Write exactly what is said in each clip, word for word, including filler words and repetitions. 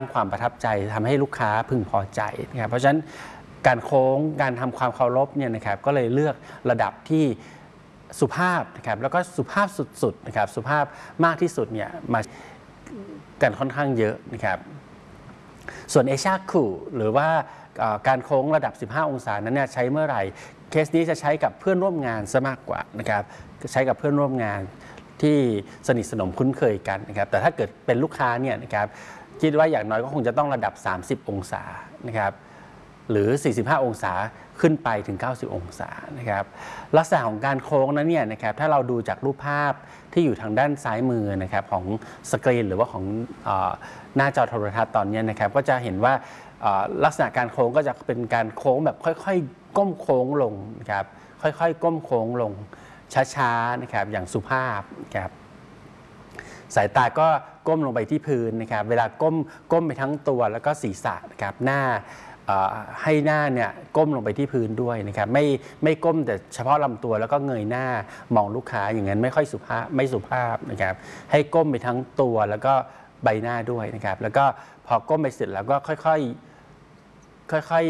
ความประทับใจทำให้ลูกค้าพึงพอใจนะครับเพราะฉะนั้นการโค้งการทำความเคารพเนี่ยนะครับก็เลยเลือกระดับที่สุภาพนะครับแล้วก็สุภาพสุดๆนะครับสุภาพมากที่สุดเนี่ยมากันค่อนข้างเยอะนะครับส่วนเอชาคูหรือว่าการโค้งระดับสิบห้าองศานั้นเนี่ยใช้เมื่อไหร่เคสนี้จะใช้กับเพื่อนร่วมงานซะมากกว่านะครับใช้กับเพื่อนร่วมงานที่สนิทสนมคุ้นเคยกันนะครับแต่ถ้าเกิดเป็นลูกค้าเนี่ยนะครับคิดว่าอย่างน้อยก็คงจะต้องระดับสามสิบองศานะครับหรือสี่สิบห้าองศาขึ้นไปถึงเก้าสิบองศานะครับลักษณะของการโค้งนั้นเนี่ยนะครับถ้าเราดูจากรูปภาพที่อยู่ทางด้านซ้ายมือนะครับของสกรีนหรือว่าของหน้าจอโทรทัศน์ตอนนี้นะครับก็จะเห็นว่าลักษณะการโค้งก็จะเป็นการโค้งแบบค่อยๆก้มโค้งลงนะครับค่อยๆก้มโค้งลงช้าๆนะครับอย่างสุภาพนะครับสายตาก็ก้มลงไปที่พื้นนะครับเวลาก้มก้มไปทั้งตัวแล้วก็ศีรษะนะครับหน้าให้หน้าเนี่ยก้มลงไปที่พื้นด้วยนะครับไม่ไม่ก้มแต่เฉพาะลำตัวแล้วก็เงยหน้ามองลูกค้าอย่างนั้นไม่ค่อยสุภาพไม่สุภาพนะครับให้ก้มไปทั้งตัวแล้วก็ใบหน้าด้วยนะครับแล้วก็พอก้มไปเสร็จแล้วก็ค่อยๆค่อย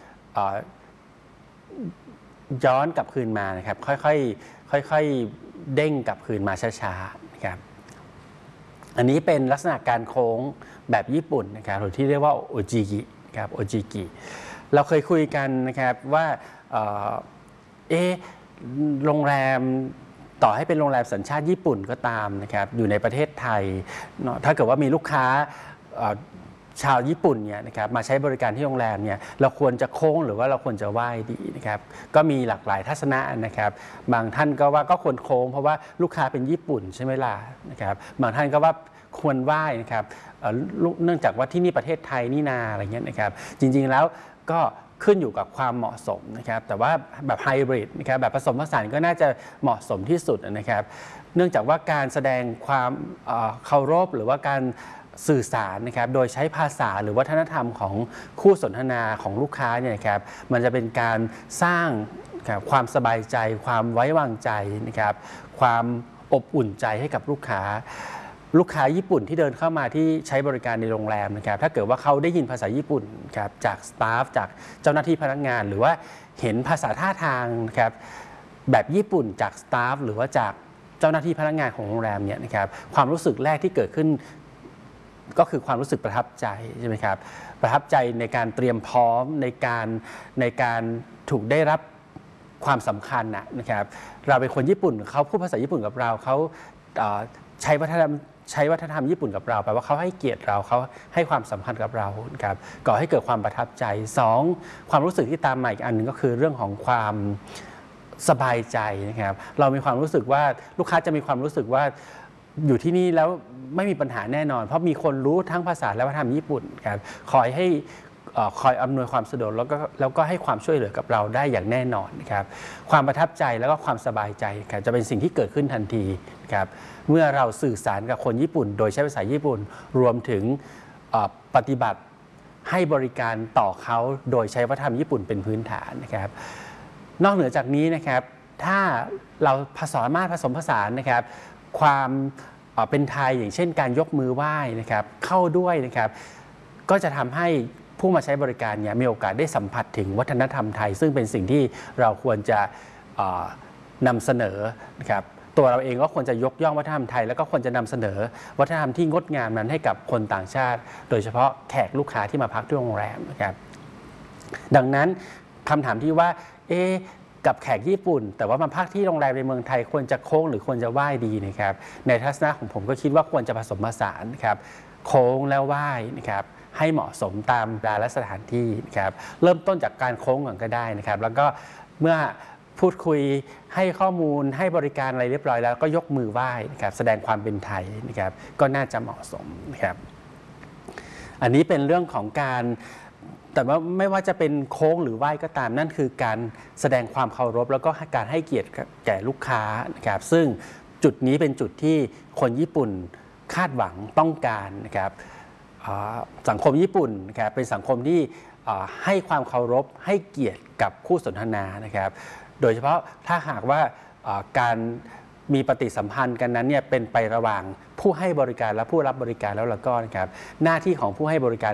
ๆย้อนกลับคืนมานะครับค่อยๆค่อยๆเด้งกลับคืนมาช้าๆนะครับอันนี้เป็นลักษณะการโค้งแบบญี่ปุ่นนะครับหรือที่เรียกว่าโอจิกิครับโอจิกิเราเคยคุยกันนะครับว่าเออเอโรงแรมต่อให้เป็นโรงแรมสัญชาติญี่ปุ่นก็ตามนะครับอยู่ในประเทศไทยถ้าเกิดว่ามีลูกค้าชาวญี่ปุ่นเนี่ยนะครับมาใช้บริการที่โรงแรมเนี่ยเราควรจะโค้งหรือว่าเราควรจะไหว้ดีนะครับก็มีหลากหลายทัศนะนะครับบางท่านก็ว่าก็ควรโค้งเพราะว่าลูกค้าเป็นญี่ปุ่นใช่ไหมล่ะนะครับบางท่านก็ว่าควรไหว้นะครับเนื่องจากว่าที่นี่ประเทศไทยนี่นาอะไรเงี้ยนะครับจริงๆแล้วก็ขึ้นอยู่กับความเหมาะสมนะครับแต่ว่าแบบไฮบริดนะครับแบบผสมผสานก็น่าจะเหมาะสมที่สุดนะครับเนื่องจากว่าการแสดงความเคารพหรือว่าการสื่อสารนะครับโดยใช้ภาษาหรือวัฒนธรรมของคู่สนทนาของลูกค้าเนี่ยนะครับมันจะเป็นการสร้างความสบายใจความไว้วางใจนะครับความอบอุ่นใจให้กับลูกค้าลูกค้าญี่ปุ่นที่เดินเข้ามาที่ใช้บริการในโรงแรมนะครับถ้าเกิดว่าเขาได้ยินภาษาญี่ปุ่นครับจากสตาฟจากเจ้าหน้าที่พนักงานหรือว่าเห็นภาษาท่าทางนะครับแบบญี่ปุ่นจากสตาฟหรือว่าจากเจ้าหน้าที่พนักงานของโรงแรมเนี่ยนะครับความรู้สึกแรกที่เกิดขึ้นก็คือความรู้สึกประทับใจใช่ไหมครับประทับใจในการเตรียมพร้อมในการในการถูกได้รับความสำคัญนะครับเราเป็นคนญี่ปุ่นเขาพูดภาษาญี่ปุ่นกับเราเขาใช้วัฒนธรรมใช้วัฒนธรรมญี่ปุ่นกับเราแปลว่าเขาให้เกียรติเราเขาให้ความสำคัญกับเราครับก่อให้เกิดความประทับใจสองความรู้สึกที่ตามมาอีกอันนึงก็คือเรื่องของความสบายใจนะครับเรามีความรู้สึกว่าลูกค้าจะมีความรู้สึกว่าอยู่ที่นี่แล้วไม่มีปัญหาแน่นอนเพราะมีคนรู้ทั้งภาษาและวัฒนธรรมญี่ปุ่นครับคอยให้คอยอำนวยความสะดวกแล้วก็แล้วก็ให้ความช่วยเหลือกับเราได้อย่างแน่นอนนะครับความประทับใจแล้วก็ความสบายใจครับจะเป็นสิ่งที่เกิดขึ้นทันทีครับเมื่อเราสื่อสารกับคนญี่ปุ่นโดยใช้ภาษาญี่ปุ่นรวมถึงปฏิบัติให้บริการต่อเขาโดยใช้วัฒนธรรมญี่ปุ่นเป็นพื้นฐานนะครับนอกเหนือจากนี้นะครับถ้าเราสามารถผสมผสานนะครับความเป็นไทยอย่างเช่นการยกมือไหว้นะครับเข้าด้วยนะครับก็จะทำให้ผู้มาใช้บริการเนี่ยมีโอกาสได้สัมผัสถึงวัฒนธรรมไทยซึ่งเป็นสิ่งที่เราควรจะนำเสนอนะครับตัวเราเองก็ควรจะยกย่องวัฒนธรรมไทยแล้วก็ควรจะนำเสนอวัฒนธรรมที่งดงามนั้นให้กับคนต่างชาติโดยเฉพาะแขกลูกค้าที่มาพักที่โรงแรมนะครับดังนั้นคำถามที่ว่าเอ๊กับแขกญี่ปุ่นแต่ว่ามาพักที่โรงแรมในเมืองไทยควรจะโค้งหรือควรจะไหว้ดีนะครับในทัศนะของผมก็คิดว่าควรจะผสมผสานนะครับโค้งแล้วไหว้นะครับให้เหมาะสมตามเวลาและสถานที่นะครับเริ่มต้นจากการโค้งก่อนก็ได้นะครับแล้วก็เมื่อพูดคุยให้ข้อมูลให้บริการอะไรเรียบร้อยแล้วก็ยกมือไหว้นะครับแสดงความเป็นไทยนะครับก็น่าจะเหมาะสมนะครับอันนี้เป็นเรื่องของการแต่ว่าไม่ว่าจะเป็นโค้งหรือไหว้ก็ตามนั่นคือการแสดงความเคารพแล้วก็การให้เกียรติแก่ลูกค้านะครับซึ่งจุดนี้เป็นจุดที่คนญี่ปุ่นคาดหวังต้องการนะครับสังคมญี่ปุ่นนะครับเป็นสังคมที่ให้ความเคารพให้เกียรติกับคู่สนทนานะครับโดยเฉพาะถ้าหากว่าการมีปฏิสัมพันธ์กันนั้นเนี่ยเป็นไประหว่างผู้ให้บริการและผู้รับบริการแล้วแล้วก็นะครับหน้าที่ของผู้ให้บริการ